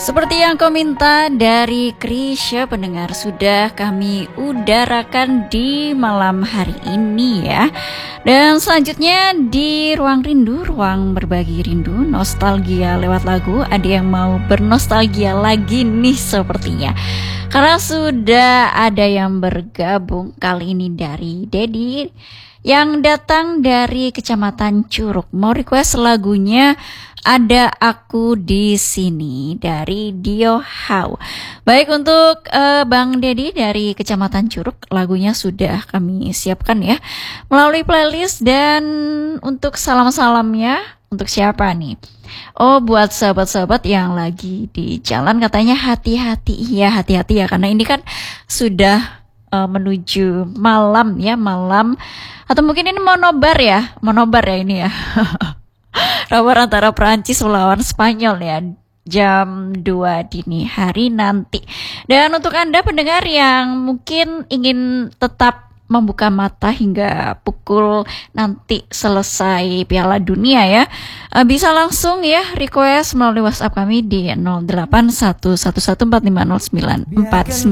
Seperti yang kau minta dari Krisya pendengar, sudah kami udarakan di malam hari ini ya. Dan selanjutnya di Ruang Rindu, ruang berbagi rindu, nostalgia lewat lagu. Ada yang mau bernostalgia lagi nih sepertinya, karena sudah ada yang bergabung kali ini dari Dedi yang datang dari Kecamatan Curug. Mau request lagunya Ada Aku di Sini dari Dio How. Baik, untuk Bang Dedi dari Kecamatan Curug, lagunya sudah kami siapkan ya melalui playlist. Dan untuk salam-salamnya untuk siapa nih? Oh, buat sahabat-sahabat yang lagi di jalan, katanya hati-hati. Iya, hati-hati ya, karena ini kan sudah menuju malam ya, malam atau mungkin ini mau nobar ya ini ya. Nobar antara Prancis melawan Spanyol ya, jam 2 dini hari nanti. Dan untuk Anda pendengar yang mungkin ingin tetap membuka mata hingga pukul nanti selesai Piala Dunia ya, bisa langsung ya request melalui WhatsApp kami di 0811150949.